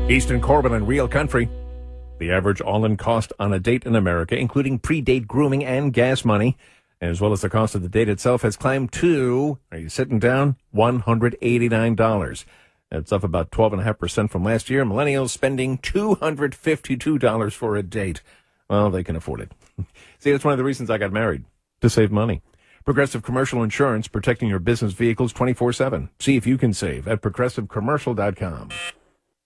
Easton Corbin and Real Country. The average all-in cost on a date in America, including pre-date grooming and gas money, as well as the cost of the date itself, has climbed to, are you sitting down, $189. That's up about 12.5% from last year. Millennials spending $252 for a date. Well, they can afford it. See, that's one of the reasons I got married, to save money. Progressive Commercial Insurance, protecting your business vehicles 24/7. See if you can save at progressivecommercial.com.